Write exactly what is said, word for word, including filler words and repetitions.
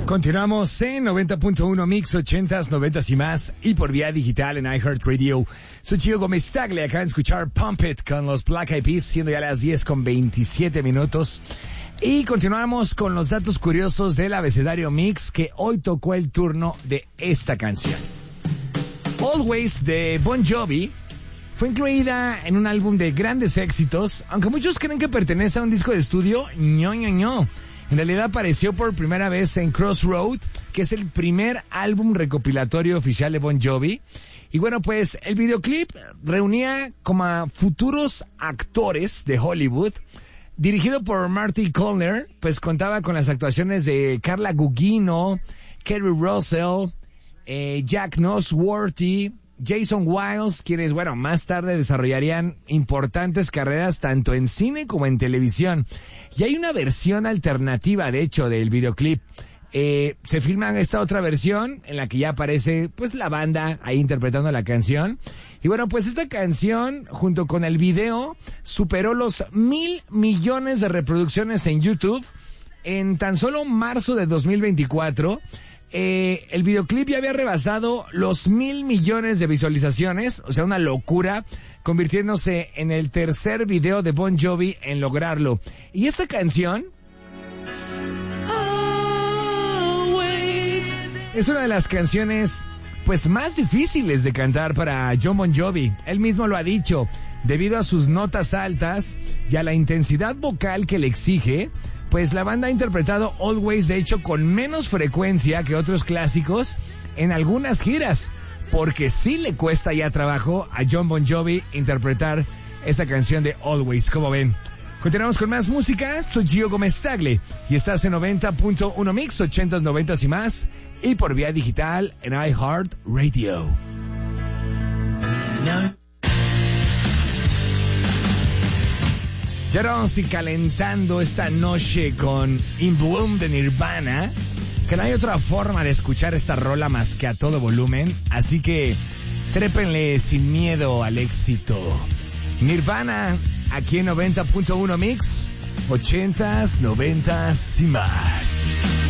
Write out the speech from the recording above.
Continuamos en noventa punto uno Mix, ochentas, noventas y más, y por vía digital en iHeartRadio. Soy Gio Gómez Tagle, acaban de escuchar Pump It con los Black Eyed Peas, siendo ya las diez con veintisiete minutos. Y continuamos con los datos curiosos del abecedario Mix, que hoy tocó el turno de esta canción. Always, de Bon Jovi, fue incluida en un álbum de grandes éxitos, aunque muchos creen que pertenece a un disco de estudio. ño, ño, ño. En realidad apareció por primera vez en Crossroad, que es el primer álbum recopilatorio oficial de Bon Jovi. Y bueno, pues el videoclip reunía como a futuros actores de Hollywood. Dirigido por Marty Connor, pues contaba con las actuaciones de Carla Gugino, Kerry Russell, eh, Jack Nosworthy, Jason Wiles, quienes, bueno, más tarde desarrollarían importantes carreras tanto en cine como en televisión. Y hay una versión alternativa, de hecho, del videoclip. Eh, se filma esta otra versión en la que ya aparece, pues, la banda ahí interpretando la canción. Y bueno, pues esta canción, junto con el video, superó los mil millones de reproducciones en YouTube en tan solo marzo de dos mil veinticuatro. Eh, el videoclip ya había rebasado los mil millones de visualizaciones, o sea, una locura, convirtiéndose en el tercer video de Bon Jovi en lograrlo. Y esta canción es una de las canciones, pues, más difíciles de cantar para Jon Bon Jovi. Él mismo lo ha dicho, debido a sus notas altas y a la intensidad vocal que le exige. Pues la banda ha interpretado Always, de hecho, con menos frecuencia que otros clásicos en algunas giras, porque sí le cuesta ya trabajo a Jon Bon Jovi interpretar esa canción de Always, como ven. Continuamos con más música. Soy Gio Gómez Tagle y estás en noventa punto uno Mix, ochentas, noventas y más, y por vía digital en iHeartRadio. No. Ya vamos a ir calentando esta noche con In Bloom de Nirvana, que no hay otra forma de escuchar esta rola más que a todo volumen, así que trépenle sin miedo al éxito. Nirvana, aquí en noventa punto uno Mix, ochentas, noventas y más.